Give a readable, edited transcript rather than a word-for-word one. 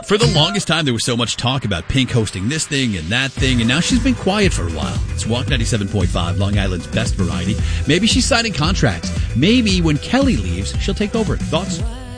For the longest time, there was so much talk about Pink hosting this thing and that thing, and now she's been quiet for a while. It's Walk 97.5, Long Island's best variety. Maybe she's signing contracts. Maybe when Kelly leaves, she'll take over. Thoughts?